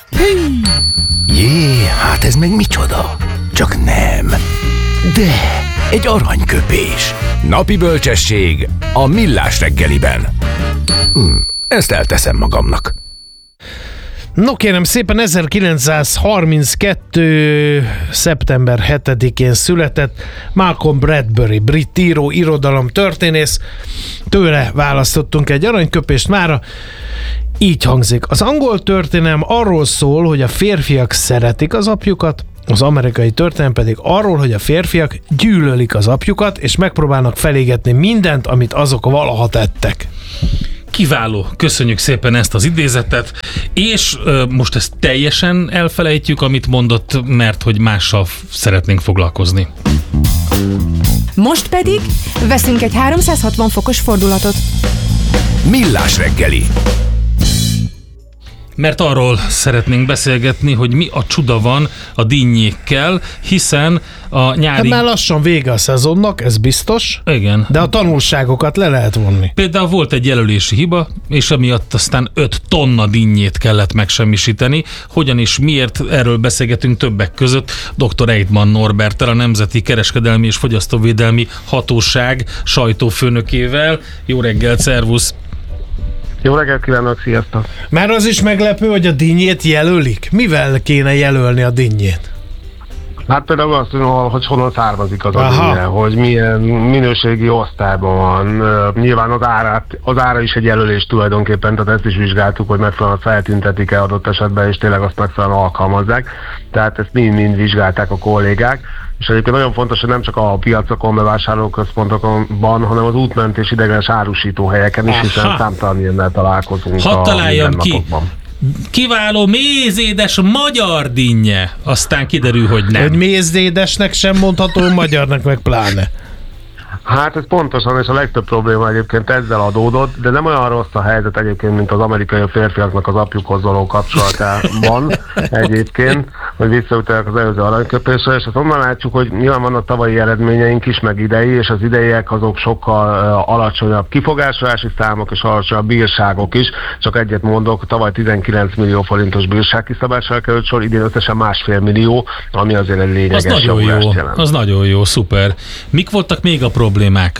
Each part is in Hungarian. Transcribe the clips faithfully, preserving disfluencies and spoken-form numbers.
Hí! Jé, hát ez meg micsoda? Csak nem. De egy aranyköpés. Napi bölcsesség a Millás reggeliben. Hm, ezt elteszem magamnak. No kérem szépen, ezerkilencszázharminckettő. szeptember hetedikén született Malcolm Bradbury, brit író, irodalom történész. Tőle választottunk egy aranyköpést mára. Így hangzik. Az angol történelem arról szól, hogy a férfiak szeretik az apjukat, az amerikai történelem pedig arról, hogy a férfiak gyűlölik az apjukat, és megpróbálnak felégetni mindent, amit azok valaha tettek. Kiváló, köszönjük szépen ezt az idézetet, és ö, most ezt teljesen elfelejtjük, amit mondott, mert hogy mással f- szeretnénk foglalkozni. Most pedig veszünk egy háromszázhatvan fokos fordulatot. Millás reggeli. Mert arról szeretnénk beszélgetni, hogy mi a csuda van a dinnyékkel, hiszen a nyári... Hát már lassan vége a szezonnak, ez biztos. Igen. De a tanulságokat le lehet vonni. Például volt egy jelölési hiba, és emiatt aztán öt tonna dinnyét kellett megsemmisíteni. Hogyan és miért, erről beszélgetünk többek között doktor Eidman Norberttel, a Nemzeti Kereskedelmi és Fogyasztóvédelmi Hatóság sajtófőnökével. Jó reggelt, szervusz! Jó reggelt kívánok, sziasztok! Már az is meglepő, hogy a dinnyét jelölik. Mivel kéne jelölni a dinnyét? Hát például azt mondom, hogy honnan származik az Aha. a dinnye, hogy milyen minőségi osztályban van. Nyilván az, árát, az ára is egy jelölés tulajdonképpen, tehát ezt is vizsgáltuk, hogy megfelelően feltüntetik-e adott esetben, és tényleg azt megfelelően alkalmazzák. Tehát ezt mind-mind vizsgálták a kollégák. És egyébként nagyon fontos, hogy nem csak a piacokon, bevásárlóközpontokban, hanem az útment és idegenes árusító helyeken is, hiszen számtalan ilyennel találkozunk. Hadd találjam ki! Napokban. Kiváló mézédes magyar dinnye. Aztán kiderül, hogy nem. Hogy mézdédesnek sem mondható, magyarnak meg pláne. Hát ez pontosan, és a legtöbb probléma egyébként ezzel adódott, de nem olyan rossz a helyzet egyébként, mint az amerikai férfiaknak az apjukhoz való kapcsolatában egyébként, hogy visszautalják az előző aranyköpésre, és azt onnan látjuk, hogy nyilván vannak tavalyi eredményeink is, meg idei, és az ideiek azok sokkal uh, alacsonyabb kifogásolási számok és alacsonyabb bírságok is, csak egyet mondok, tavaly tizenkilenc millió forintos bírság kiszabásra került sor, idén összesen másfél millió, ami azért egy lényeges az nagyon jó, jelent. az nagyon jó, szuper. Mik voltak még a problémák?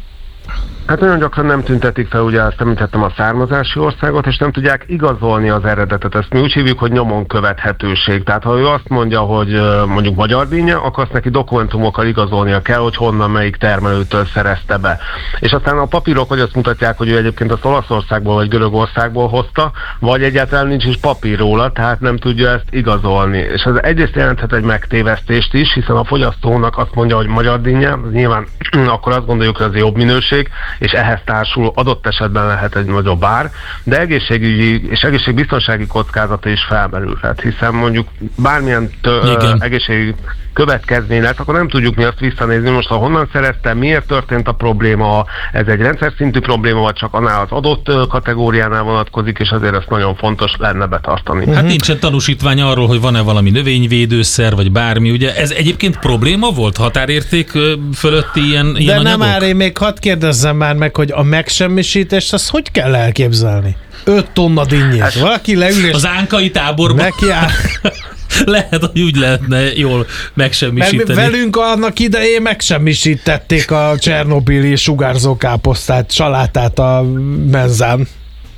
Hát nagyon gyakran nem tüntetik fel, ugye azt említettem, a származási országot, és nem tudják igazolni az eredetet. Ezt mi úgy hívjuk, hogy nyomon követhetőség. Tehát ha ő azt mondja, hogy mondjuk magyar dinnye, akkor azt neki dokumentumokkal igazolnia kell, hogy honnan, melyik termelőtől szerezte be. És aztán a papírok vagy azt mutatják, hogy ő egyébként azt Olaszországból vagy Görögországból hozta, vagy egyáltalán nincs is papír róla, tehát nem tudja ezt igazolni. És ez egyrészt jelenthet egy megtévesztést is, hiszen a fogyasztónak azt mondja, hogy magyar dinnye, nyilván akkor azt gondoljuk, hogy ez jobb minőség, és ehhez társul adott esetben lehet egy nagyobb ár, de egészségügyi és egészségbiztonsági kockázata is felmerülhet, hiszen mondjuk bármilyen tő, egészségügyi következmény lesz, akkor nem tudjuk mi azt visszanézni, most ha honnan szerezte, miért történt a probléma, ez egy rendszer szintű probléma, vagy csak annál az adott kategóriánál vonatkozik, és azért ezt nagyon fontos lenne betartani. Hát nincsen tanúsítvány arról, hogy van-e valami növényvédőszer, vagy bármi, ugye ez egyébként probléma volt, határérték fölötti ilyen, de ilyen anyagok? De nem már, én még hadd kérdezzem már meg, hogy a megsemmisítést, azt hogy kell elképzelni? öt tonna dinnyét. Hát, valaki leül és... Az ánkai táborban. Neki áll... Lehet, hogy úgy lehetne jól megsemmisíteni. Mert velünk annak idején megsemmisítették a csernobili sugárzókáposztát, salátát a menzán.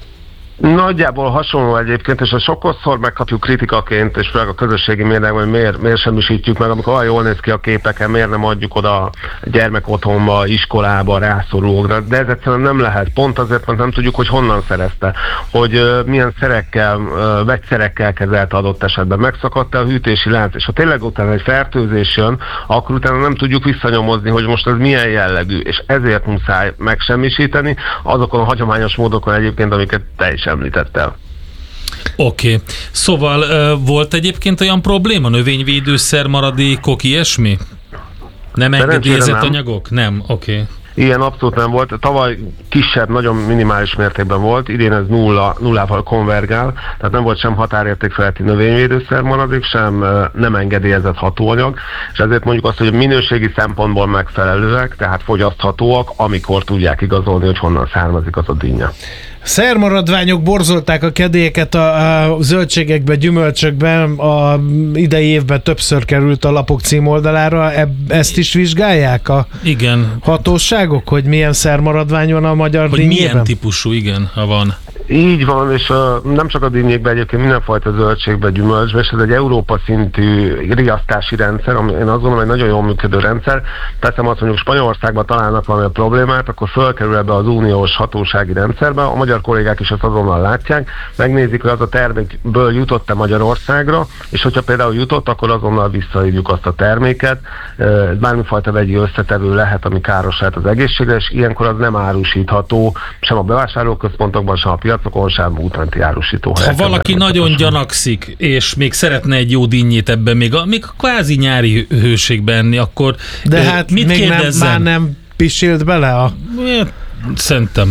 Nagyjából hasonló egyébként, és a sokszor megkapjuk kritikaként, és főleg a közösségi médiában, hogy miért, miért semmisítjük meg, amikor olyan jól néz ki a képeken, miért nem adjuk oda a gyermek otthonba, iskolába, rászorulókra, de ez egyszerűen nem lehet. Pont azért, mert nem tudjuk, hogy honnan szerezte, hogy uh, milyen szerekkel, uh, vegyszerekkel kezelte adott esetben, megszakadt-e a hűtési lánc, és ha tényleg utána egy fertőzés jön, akkor utána nem tudjuk visszanyomozni, hogy most ez milyen jellegű, és ezért muszáj megsemmisíteni azokon a hagyományos módokon egyébként, amiket te is említettel. Oké. Okay. Szóval uh, volt egyébként olyan probléma? Növényvédőszer, maradékok, ilyesmi? Nem engedélyezett anyagok? Nem? Oké. Okay. Ilyen abszolút nem volt. Tavaly kisebb, nagyon minimális mértékben volt, idén ez nulla, nullával konvergál, tehát nem volt sem határérték feletti növényvédőszer maradék, sem nem engedélyezett hatóanyag, és ezért mondjuk azt, hogy minőségi szempontból megfelelőek, tehát fogyaszthatóak, amikor tudják igazolni, hogy honnan származik az a dinnye. Szermaradványok borzolták a kedélyeket a, a zöldségekbe, gyümölcsökben, a idei évben többször került a lapok címoldalára. E, ezt is vizsgálják a Igen. hatóságok, hogy milyen szermaradvány van a magyar Hogy dinnyében? milyen típusú, igen, ha van. Így van, és uh, nem csak a dinnyékben, egyébként mindenfajta zöldségben, gyümölcsben, és ez egy Európa szintű riasztási rendszer, ami én azt gondolom, egy nagyon jól működő rendszer. Teszem azt, mondjuk Spanyolországban találnak valami problémát, akkor fölkerül ebbe az uniós hatósági rendszerbe, a magyar kollégák is ezt azonnal látják, megnézik, hogy az a termékből jutott-e Magyarországra, és hogyha például jutott, akkor azonnal visszahívjuk azt a terméket. Bármifajta vegyi összetevő lehet, ami káros lehet az egészségre, és ilyenkor az nem árusítható sem a bevásárlóközpontokban, sem a piacokon, sem útmenti árusító. Ha valaki nagyon gyanakszik, és még szeretne egy jó dinnyét ebben, még a, még a kvázi nyári hőségben enni, akkor De ö, hát mit még nem, kérdezzen? már nem pisilt bele a... Szerintem